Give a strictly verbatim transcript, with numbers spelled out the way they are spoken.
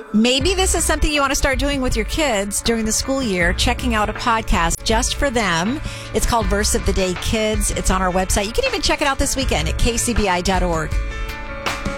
Maybe this is something you want to start doing with your kids during the school year, checking out a podcast just for them. It's called Verse of the Day Kids. It's on our website. You can even check it out this weekend at k c b i dot org.